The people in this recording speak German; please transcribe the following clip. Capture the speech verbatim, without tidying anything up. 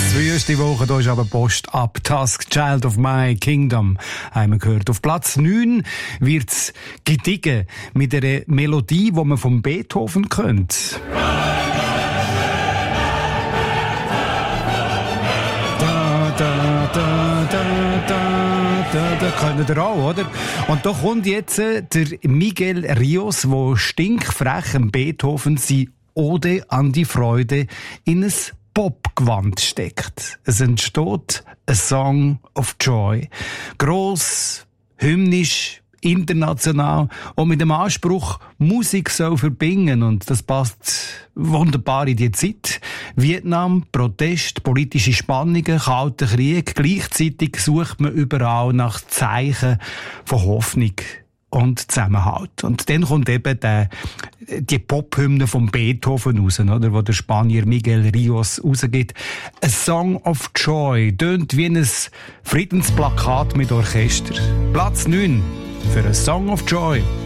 Wüste Woche, da ist aber Post ab. Task, Child of My Kingdom, haben wir gehört. Auf Platz neun wird's gediegen mit einer Melodie, die man von Beethoven kennt. Da, da, da, da, da, da, da kennt ihr auch, oder? Und da kommt jetzt äh, der Miguel Rios, der stinkfrech am Beethoven sie Ode an die Freude in ein Popgewand steckt. Es entsteht a Song of Joy. Gross, hymnisch, international und mit dem Anspruch, Musik soll verbinden. Und das passt wunderbar in die Zeit. Vietnam, Protest, politische Spannungen, kalter Krieg. Gleichzeitig sucht man überall nach Zeichen von Hoffnung und Zusammenhalt. Und dann kommt eben der, die Pop-Hymne von Beethoven raus, oder, wo der Spanier Miguel Rios rausgibt. A Song of Joy tönt wie ein Friedensplakat mit Orchester. Platz neun für A Song of Joy